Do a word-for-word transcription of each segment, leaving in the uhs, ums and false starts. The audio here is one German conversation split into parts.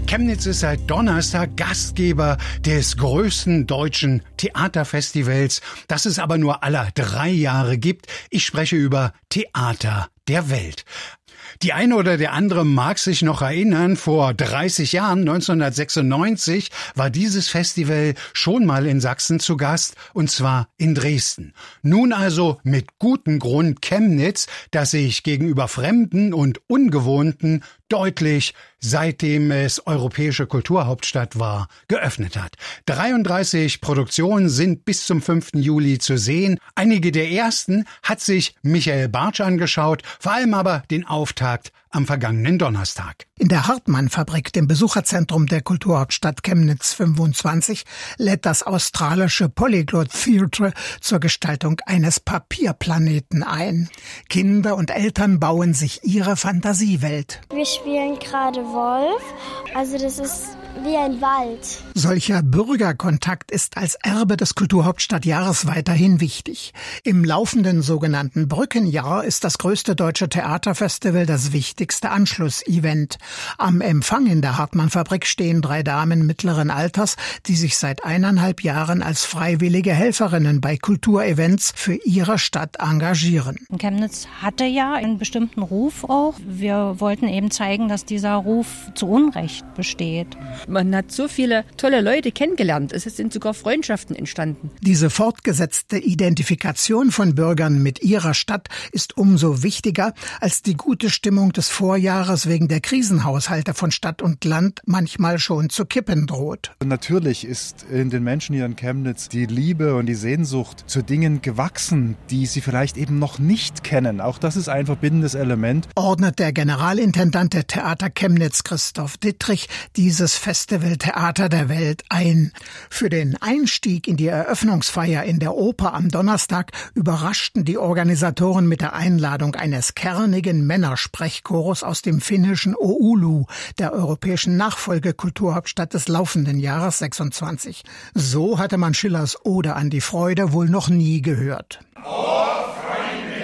Chemnitz ist seit Donnerstag Gastgeber des größten deutschen Theaterfestivals, das es aber nur alle drei Jahre gibt. Ich spreche über Theater der Welt. Die eine oder der andere mag sich noch erinnern, vor dreißig Jahren, neunzehnhundertsechsundneunzig, war dieses Festival schon mal in Sachsen zu Gast, und zwar in Dresden. Nun also mit gutem Grund Chemnitz, das sich gegenüber Fremden und Ungewohnten deutlich, seitdem es europäische Kulturhauptstadt war, geöffnet hat. dreiunddreißig Produktionen sind bis zum fünften Juli zu sehen. Einige der ersten hat sich Michael Bartsch angeschaut, vor allem aber den Auftakt am vergangenen Donnerstag. In der Hartmann-Fabrik, dem Besucherzentrum der Kulturhauptstadt Chemnitz fünfundzwanzig, lädt das australische Polyglot Theatre zur Gestaltung eines Papierplaneten ein. Kinder und Eltern bauen sich ihre Fantasiewelt. Wir spielen gerade Wolf, also das ist wie ein Wald. Solcher Bürgerkontakt ist als Erbe des Kulturhauptstadtjahres weiterhin wichtig. Im laufenden sogenannten Brückenjahr ist das größte deutsche Theaterfestival das wichtigste Anschlussevent. Am Empfang in der Hartmann-Fabrik stehen drei Damen mittleren Alters, die sich seit eineinhalb Jahren als freiwillige Helferinnen bei Kulturevents für ihre Stadt engagieren. Chemnitz hatte ja einen bestimmten Ruf auch. Wir wollten eben zeigen, dass dieser Ruf zu Unrecht besteht. Man hat so viele tolle Leute kennengelernt. Es sind sogar Freundschaften entstanden. Diese fortgesetzte Identifikation von Bürgern mit ihrer Stadt ist umso wichtiger, als die gute Stimmung des Vorjahres wegen der Krisenhaushalte von Stadt und Land manchmal schon zu kippen droht. Natürlich ist in den Menschen hier in Chemnitz die Liebe und die Sehnsucht zu Dingen gewachsen, die sie vielleicht eben noch nicht kennen. Auch das ist ein verbindendes Element. Ordnet der Generalintendant der Theater Chemnitz, Christoph Dittrich, dieses Festival Theater der Welt ein. Für den Einstieg in die Eröffnungsfeier in der Oper am Donnerstag überraschten die Organisatoren mit der Einladung eines kernigen Männersprechchores aus dem finnischen Oulu, der europäischen Nachfolgekulturhauptstadt des laufenden Jahres sechsundzwanzig. So hatte man Schillers Ode an die Freude wohl noch nie gehört. Oh, Freunde,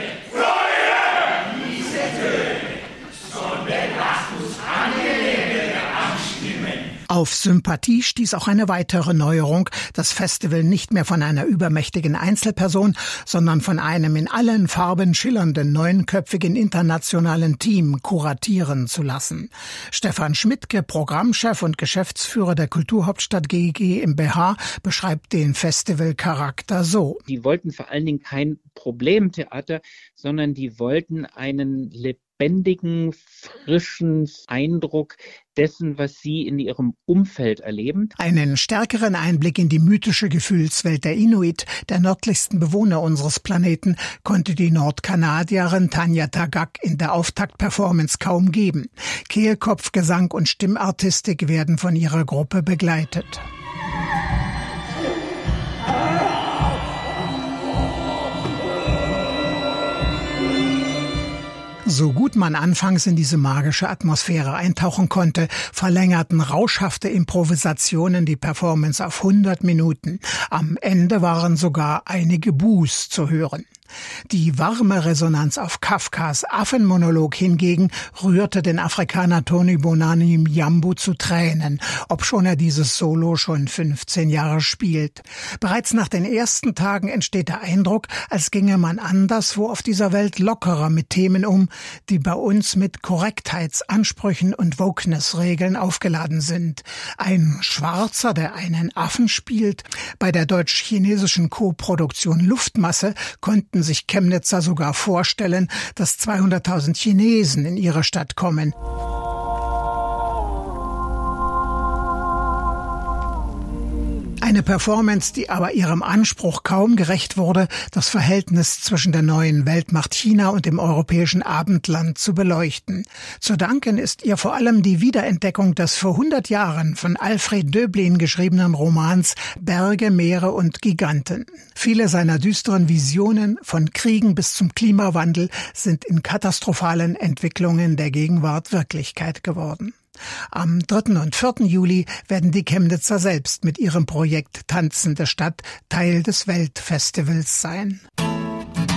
Freude, diese Töne, sondern lasst uns angenehme anstimmen. Auf Sympathie stieß auch eine weitere Neuerung, das Festival nicht mehr von einer übermächtigen Einzelperson, sondern von einem in allen Farben schillernden neunköpfigen internationalen Team kuratieren zu lassen. Stefan Schmidtke, Programmchef und Geschäftsführer der Kulturhauptstadt G GmbH, beschreibt den Festivalcharakter so. Die wollten vor allen Dingen kein Problemtheater, sondern die wollten einen lebendigen, frischen Eindruck dessen, was sie in ihrem Umfeld erleben. Einen stärkeren Einblick in die mythische Gefühlswelt der Inuit, der nördlichsten Bewohner unseres Planeten, konnte die Nordkanadierin Tanja Tagaq in der Auftakt-Performance kaum geben. Kehlkopf, Gesang und Stimmartistik werden von ihrer Gruppe begleitet. So gut man anfangs in diese magische Atmosphäre eintauchen konnte, verlängerten rauschhafte Improvisationen die Performance auf hundert Minuten. Am Ende waren sogar einige Boos zu hören. Die warme Resonanz auf Kafkas Affenmonolog hingegen rührte den Afrikaner Tony Bonani Mnyambu zu Tränen, obschon er dieses Solo schon fünfzehn Jahre spielt. Bereits nach den ersten Tagen entsteht der Eindruck, als ginge man anderswo auf dieser Welt lockerer mit Themen um, die bei uns mit Korrektheitsansprüchen und Wokeness-Regeln aufgeladen sind. Ein Schwarzer, der einen Affen spielt. Bei der deutsch-chinesischen Co-Produktion Luftmasse konnten sich Chemnitzer sogar vorstellen, dass zweihunderttausend Chinesen in ihre Stadt kommen. Eine Performance, die aber ihrem Anspruch kaum gerecht wurde, das Verhältnis zwischen der neuen Weltmacht China und dem europäischen Abendland zu beleuchten. Zu danken ist ihr vor allem die Wiederentdeckung des vor hundert Jahren von Alfred Döblin geschriebenen Romans Berge, Meere und Giganten. Viele seiner düsteren Visionen, von Kriegen bis zum Klimawandel, sind in katastrophalen Entwicklungen der Gegenwart Wirklichkeit geworden. Am dritten und vierten Juli werden die Chemnitzer selbst mit ihrem Projekt Tanzende Stadt Teil des Weltfestivals sein.